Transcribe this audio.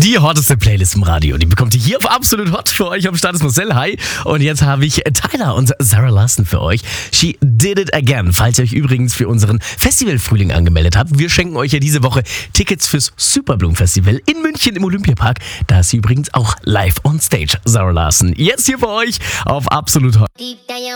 Die hotteste Playlist im Radio, die bekommt ihr hier auf Absolut Hot. Für euch am Start ist Marcel, hi. Und jetzt habe ich Tyler und Zara Larsson für euch. She did it again. Falls ihr euch übrigens für unseren Festival-Frühling angemeldet habt, wir schenken euch ja diese Woche Tickets fürs Superblumen-Festival in München im Olympiapark. Da ist sie übrigens auch live on stage, Zara Larsson. Jetzt hier für euch auf Absolut Hot.